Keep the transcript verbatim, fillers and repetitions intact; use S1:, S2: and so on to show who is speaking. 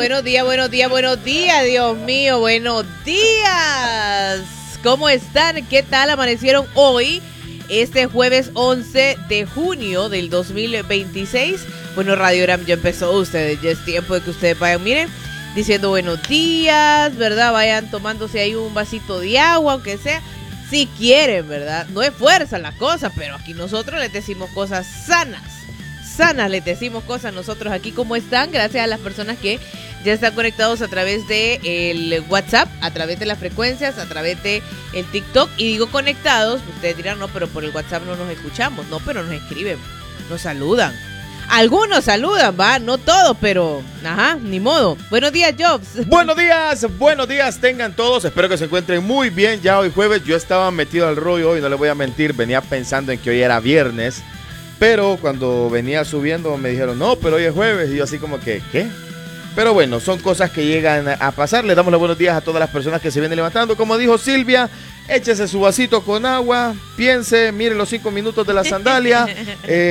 S1: buenos días, buenos días, buenos días, Dios mío, buenos días. ¿Cómo están? ¿Qué tal amanecieron hoy? Este jueves once de junio del dos mil veintiséis. Bueno, Radiogram ya empezó, ustedes, ya es tiempo de que ustedes vayan, miren, diciendo buenos días, ¿verdad? Vayan tomándose ahí un vasito de agua, aunque sea, si quieren, ¿verdad? No es fuerza la cosa, pero aquí nosotros les decimos cosas sanas. Sanas, les decimos cosas nosotros aquí. ¿Cómo están? Gracias a las personas que ya están conectados a través de el WhatsApp, a través de las frecuencias, a través de el TikTok. Y digo conectados, ustedes dirán, no, pero por el WhatsApp no nos escuchamos. No, pero nos escriben, nos saludan. Algunos saludan, va, no todos, pero, ajá, ni modo. Buenos días, Jobs.
S2: Buenos días, buenos días tengan todos. Espero que se encuentren muy bien ya hoy jueves. Yo estaba metido al rollo hoy, no les voy a mentir. Venía pensando en que hoy era viernes. Pero cuando venía subiendo me dijeron, no, pero hoy es jueves. Y yo así como que, ¿qué? Pero bueno, son cosas que llegan a pasar. Le damos los buenos días a todas las personas que se vienen levantando. Como dijo Silvia, échese su vasito con agua, piense, mire los cinco minutos de la sandalia. eh,